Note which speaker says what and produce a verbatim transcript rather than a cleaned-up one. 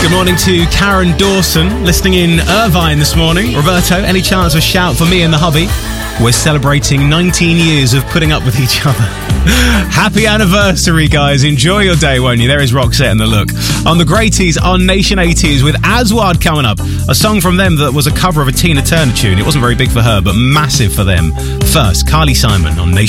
Speaker 1: Good morning to Karen Dawson, listening in Irvine this morning. Roberto, any chance of a shout for me and the hubby? We're celebrating nineteen years of putting up with each other. Happy anniversary, guys. Enjoy your day, won't you? There is Roxette and The Look. On the Greaties on Nation eighties with Aswad coming up. A song from them that was a cover of a Tina Turner tune. It wasn't very big for her, but massive for them. First, Carly Simon on Nation.